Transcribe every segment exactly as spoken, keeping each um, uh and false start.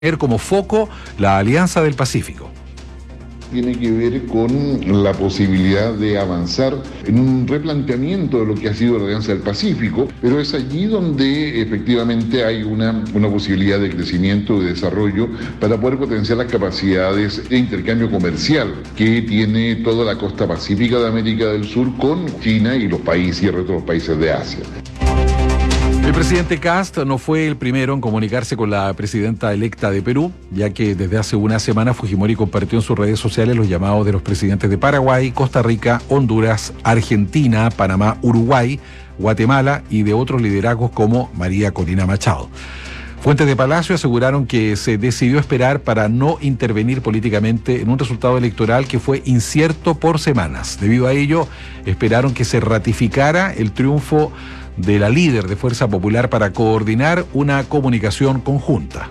como foco la Alianza del Pacífico. Tiene que ver con la posibilidad de avanzar en un replanteamiento de lo que ha sido la Alianza del Pacífico, pero es allí donde efectivamente hay una, una posibilidad de crecimiento y de desarrollo para poder potenciar las capacidades de intercambio comercial que tiene toda la costa pacífica de América del Sur con China y los países y el resto de los países de Asia. El presidente Kast no fue el primero en comunicarse con la presidenta electa de Perú, ya que desde hace una semana Fujimori compartió en sus redes sociales los llamados de los presidentes de Paraguay, Costa Rica, Honduras, Argentina, Panamá, Uruguay, Guatemala y de otros liderazgos como María Corina Machado. Fuentes de Palacio aseguraron que se decidió esperar para no intervenir políticamente en un resultado electoral que fue incierto por semanas. Debido a ello, esperaron que se ratificara el triunfo de la líder de Fuerza Popular para coordinar una comunicación conjunta.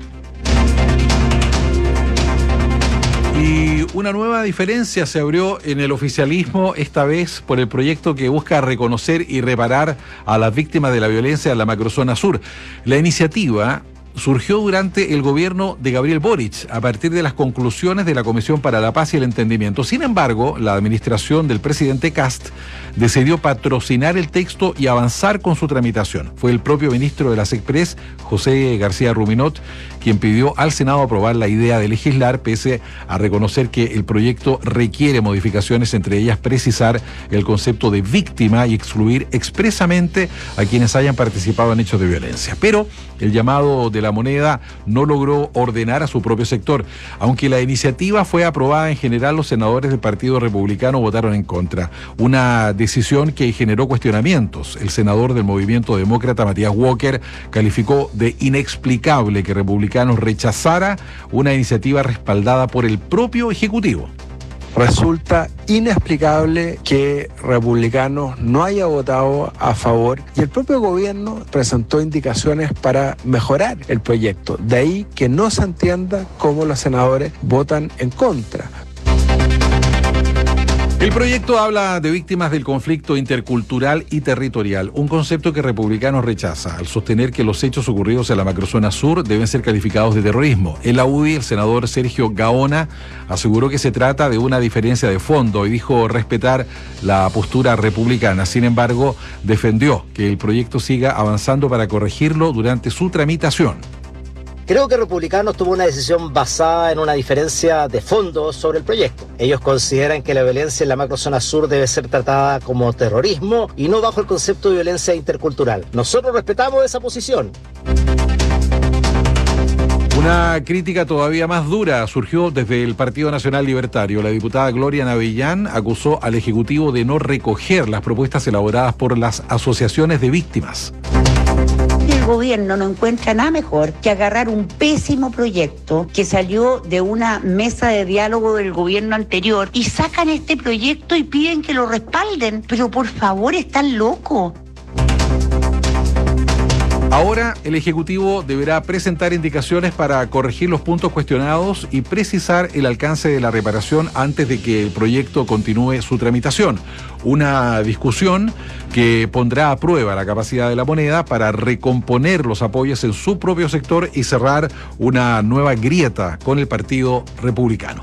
Y una nueva diferencia se abrió en el oficialismo, esta vez por el proyecto que busca reconocer y reparar a las víctimas de la violencia en la macrozona sur. La iniciativa surgió durante el gobierno de Gabriel Boric, a partir de las conclusiones de la Comisión para la Paz y el Entendimiento. Sin embargo, la administración del presidente Kast decidió patrocinar el texto y avanzar con su tramitación. Fue el propio ministro de la SECPRES, José García Ruminot, quien pidió al Senado aprobar la idea de legislar, pese a reconocer que el proyecto requiere modificaciones, entre ellas precisar el concepto de víctima y excluir expresamente a quienes hayan participado en hechos de violencia. Pero el llamado de la moneda no logró ordenar a su propio sector. Aunque la iniciativa fue aprobada en general, los senadores del Partido Republicano votaron en contra. Una decisión que generó cuestionamientos. El senador del Movimiento Demócrata, Matías Walker, calificó de inexplicable que Republicanos rechazara una iniciativa respaldada por el propio Ejecutivo. Resulta inexplicable que Republicanos no haya votado a favor y el propio gobierno presentó indicaciones para mejorar el proyecto. De ahí que no se entienda cómo los senadores votan en contra. El proyecto habla de víctimas del conflicto intercultural y territorial, un concepto que Republicanos rechaza, al sostener que los hechos ocurridos en la macrozona sur deben ser calificados de terrorismo. En la U D I, el senador Sergio Gaona aseguró que se trata de una diferencia de fondo y dijo respetar la postura republicana. Sin embargo, defendió que el proyecto siga avanzando para corregirlo durante su tramitación. Creo que Republicanos tuvo una decisión basada en una diferencia de fondo sobre el proyecto. Ellos consideran que la violencia en la macrozona sur debe ser tratada como terrorismo y no bajo el concepto de violencia intercultural. Nosotros respetamos esa posición. Una crítica todavía más dura surgió desde el Partido Nacional Libertario. La diputada Gloria Navillán acusó al Ejecutivo de no recoger las propuestas elaboradas por las asociaciones de víctimas. El gobierno no encuentra nada mejor que agarrar un pésimo proyecto que salió de una mesa de diálogo del gobierno anterior y sacan este proyecto y piden que lo respalden. Pero por favor, están locos. Ahora el Ejecutivo deberá presentar indicaciones para corregir los puntos cuestionados y precisar el alcance de la reparación antes de que el proyecto continúe su tramitación. Una discusión que pondrá a prueba la capacidad de la moneda para recomponer los apoyos en su propio sector y cerrar una nueva grieta con el Partido Republicano.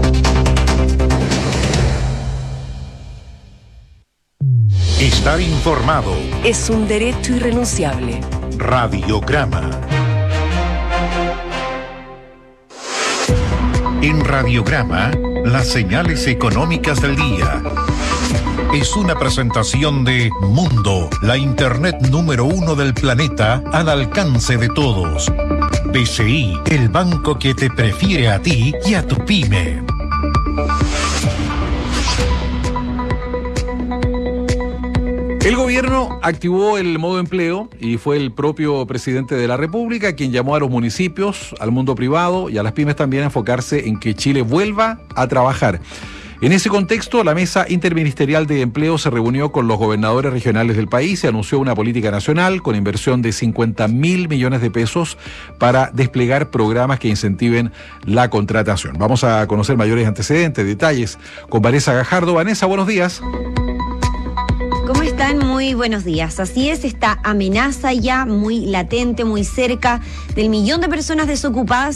Estar informado es un derecho irrenunciable. Radiograma. En Radiograma, las señales económicas del día. Es una presentación de Mundo, la internet número uno del planeta al alcance de todos. B C I, el banco que te prefiere a ti y a tu pyme. El gobierno activó el modo empleo y fue el propio presidente de la República quien llamó a los municipios, al mundo privado y a las pymes también a enfocarse en que Chile vuelva a trabajar. En ese contexto, la Mesa Interministerial de Empleo se reunió con los gobernadores regionales del país y anunció una política nacional con inversión de cincuenta mil millones de pesos para desplegar programas que incentiven la contratación. Vamos a conocer mayores antecedentes, detalles con Vanessa Gajardo. Vanessa, buenos días. ¿Cómo están? Muy Muy buenos días. Así es, esta amenaza ya muy latente, muy cerca del millón de personas desocupadas